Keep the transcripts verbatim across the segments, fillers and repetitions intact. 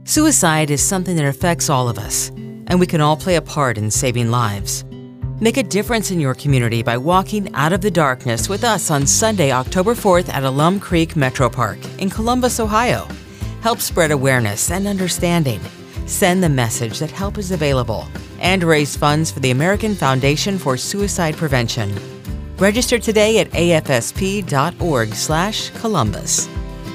Suicide is something that affects all of us, and we can all play a part in saving lives. Make a difference in your community by walking out of the darkness with us on Sunday, October fourth at Alum Creek Metro Park in Columbus, Ohio. Help spread awareness and understanding. Send the message that help is available and raise funds for the American Foundation for Suicide Prevention. Register today at A F S P dot org slash Columbus.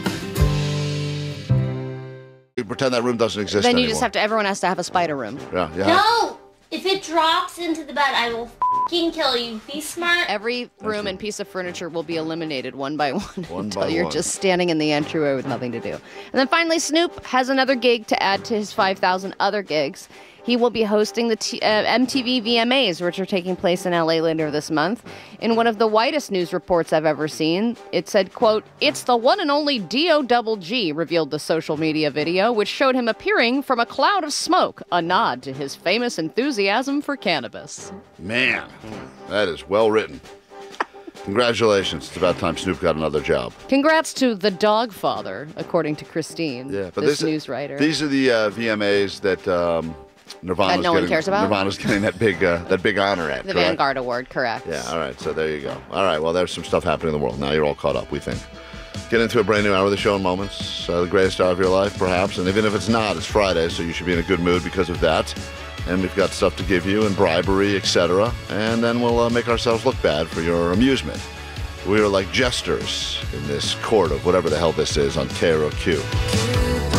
You pretend that room doesn't exist Then you anymore. just have to, everyone has to have a spider room. Yeah, yeah. No! If it drops into the bed, I will f***ing kill you. Be smart. Every room and piece of furniture will be eliminated one by one, One until by you're one. just standing in the entryway with nothing to do. And then finally, Snoop has another gig to add to his five thousand other gigs. He will be hosting the T- uh, M T V V M As, which are taking place in L A later this month. In one of the whitest news reports I've ever seen, it said, quote, "It's the one and only D O double G," revealed the social media video, which showed him appearing from a cloud of smoke, a nod to his famous enthusiasm for cannabis. Man, that is well written. Congratulations. It's about time Snoop got another job. Congrats to the dog father, according to Christine, Yeah, but this, this, news writer. These are the uh, V M As that um, Nirvana's That no one getting, cares about? Nirvana's getting that big, uh, that big honor at. the correct? Vanguard Award, correct. Yeah, all right, so there you go. All right, well, there's some stuff happening in the world. Now you're all caught up, we think. Get into a brand new hour of the show in moments. Uh, the greatest hour of your life, perhaps. And even if it's not, it's Friday, so you should be in a good mood because of that. And we've got stuff to give you and bribery, et cetera. And then we'll uh, make ourselves look bad for your amusement. We are like jesters in this court of whatever the hell this is on K R O Q.